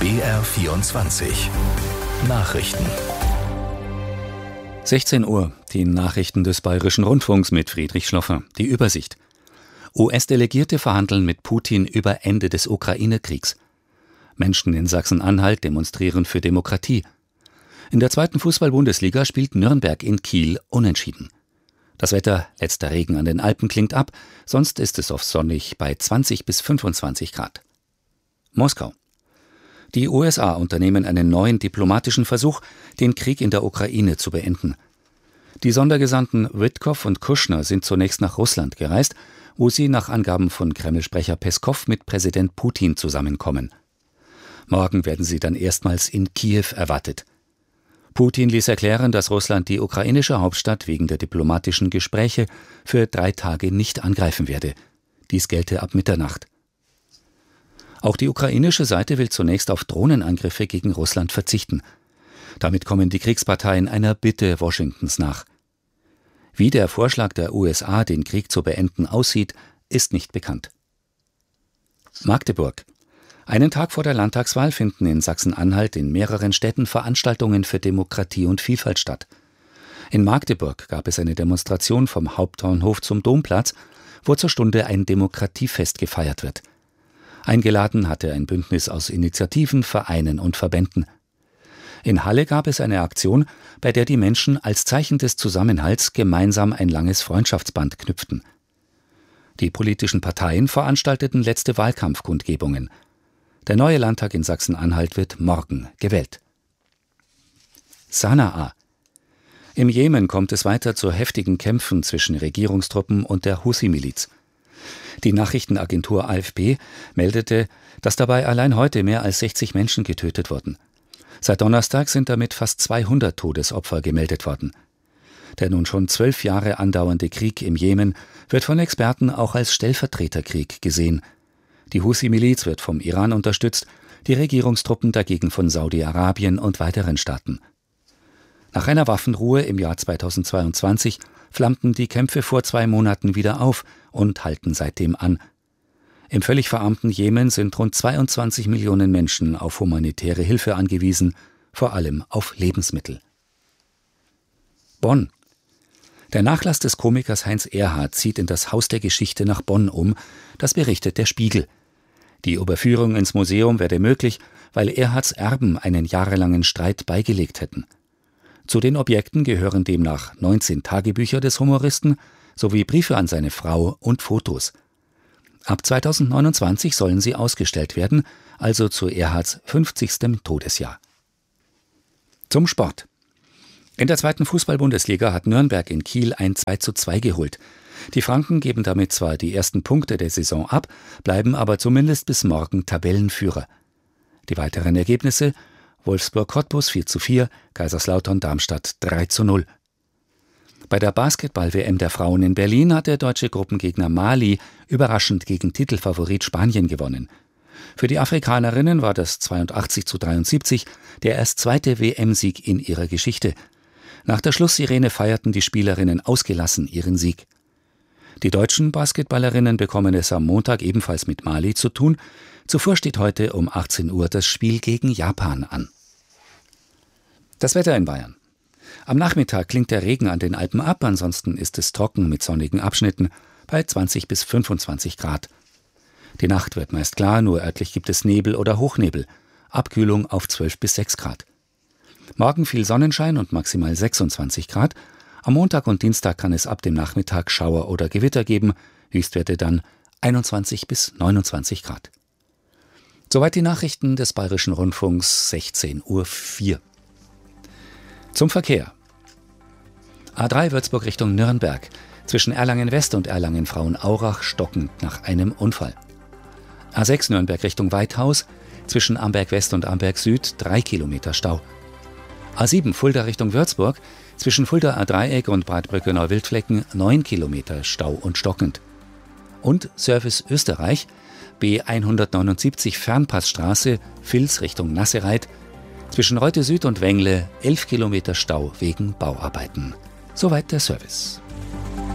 BR24 Nachrichten. 16 Uhr, die Nachrichten des Bayerischen Rundfunks mit Friedrich Schloffer. Die Übersicht. US-Delegierte verhandeln mit Putin über Ende des Ukraine-Kriegs. Menschen in Sachsen-Anhalt demonstrieren für Demokratie. In der 2. Fußball-Bundesliga spielt Nürnberg in Kiel unentschieden. Das Wetter, letzter Regen an den Alpen klingt ab, sonst ist es oft sonnig bei 20 bis 25 Grad. Moskau. Die USA unternehmen einen neuen diplomatischen Versuch, den Krieg in der Ukraine zu beenden. Die Sondergesandten Witkow und Kushner sind zunächst nach Russland gereist, wo sie nach Angaben von Kreml-Sprecher Peskow mit Präsident Putin zusammenkommen. Morgen werden sie dann erstmals in Kiew erwartet. Putin ließ erklären, dass Russland die ukrainische Hauptstadt wegen der diplomatischen Gespräche für 3 Tage nicht angreifen werde. Dies gelte ab Mitternacht. Auch die ukrainische Seite will zunächst auf Drohnenangriffe gegen Russland verzichten. Damit kommen die Kriegsparteien einer Bitte Washingtons nach. Wie der Vorschlag der USA, den Krieg zu beenden, aussieht, ist nicht bekannt. Magdeburg. Einen Tag vor der Landtagswahl finden in Sachsen-Anhalt in mehreren Städten Veranstaltungen für Demokratie und Vielfalt statt. In Magdeburg gab es eine Demonstration vom Hauptbahnhof zum Domplatz, wo zur Stunde ein Demokratiefest gefeiert wird. Eingeladen hatte ein Bündnis aus Initiativen, Vereinen und Verbänden. In Halle gab es eine Aktion, bei der die Menschen als Zeichen des Zusammenhalts gemeinsam ein langes Freundschaftsband knüpften. Die politischen Parteien veranstalteten letzte Wahlkampfkundgebungen. Der neue Landtag in Sachsen-Anhalt wird morgen gewählt. Sanaa. Im Jemen kommt es weiter zu heftigen Kämpfen zwischen Regierungstruppen und der Huthi-Miliz. Die Nachrichtenagentur AFP meldete, dass dabei allein heute mehr als 60 Menschen getötet wurden. Seit Donnerstag sind damit fast 200 Todesopfer gemeldet worden. Der nun schon 12 Jahre andauernde Krieg im Jemen wird von Experten auch als Stellvertreterkrieg gesehen. Die Huthi-Miliz wird vom Iran unterstützt, die Regierungstruppen dagegen von Saudi-Arabien und weiteren Staaten. Nach einer Waffenruhe im Jahr 2022 flammten die Kämpfe vor 2 Monaten wieder auf und halten seitdem an. Im völlig verarmten Jemen sind rund 22 Millionen Menschen auf humanitäre Hilfe angewiesen, vor allem auf Lebensmittel. Bonn. Der Nachlass des Komikers Heinz Erhardt zieht in das Haus der Geschichte nach Bonn um, das berichtet der Spiegel. Die Überführung ins Museum werde möglich, weil Erhardts Erben einen jahrelangen Streit beigelegt hätten. Zu den Objekten gehören demnach 19 Tagebücher des Humoristen sowie Briefe an seine Frau und Fotos. Ab 2029 sollen sie ausgestellt werden, also zu Erhardts 50. Todesjahr. Zum Sport. In der 2. Fußball-Bundesliga hat Nürnberg in Kiel ein 2:2 geholt. Die Franken geben damit zwar die ersten Punkte der Saison ab, bleiben aber zumindest bis morgen Tabellenführer. Die weiteren Ergebnisse: Wolfsburg-Cottbus 4:4, Kaiserslautern-Darmstadt 3:0. Bei der Basketball-WM der Frauen in Berlin hat der deutsche Gruppengegner Mali überraschend gegen Titelfavorit Spanien gewonnen. Für die Afrikanerinnen war das 82:73 der erst 2. WM-Sieg in ihrer Geschichte. Nach der Schlusssirene feierten die Spielerinnen ausgelassen ihren Sieg. Die deutschen Basketballerinnen bekommen es am Montag ebenfalls mit Mali zu tun. Zuvor steht heute um 18 Uhr das Spiel gegen Japan an. Das Wetter in Bayern. Am Nachmittag klingt der Regen an den Alpen ab, ansonsten ist es trocken mit sonnigen Abschnitten bei 20 bis 25 Grad. Die Nacht wird meist klar, nur örtlich gibt es Nebel oder Hochnebel. Abkühlung auf 12 bis 6 Grad. Morgen viel Sonnenschein und maximal 26 Grad. Am Montag und Dienstag kann es ab dem Nachmittag Schauer oder Gewitter geben, Höchstwerte dann 21 bis 29 Grad. Soweit die Nachrichten des Bayerischen Rundfunks, 16:04 Uhr. Zum Verkehr. A3 Würzburg Richtung Nürnberg. Zwischen Erlangen West und Erlangen Frauenaurach stockend nach einem Unfall. A6 Nürnberg Richtung Weithaus. Zwischen Amberg West und Amberg Süd 3 Kilometer Stau. A7 Fulda Richtung Würzburg. Zwischen Fulda A-Dreieck und Breitbrücke Neuwildflecken 9 Kilometer Stau und stockend. Und Service Österreich. B179 Fernpassstraße, Vils Richtung Nassereit. Zwischen Reute Süd und Wengle 11 Kilometer Stau wegen Bauarbeiten. Soweit der Service.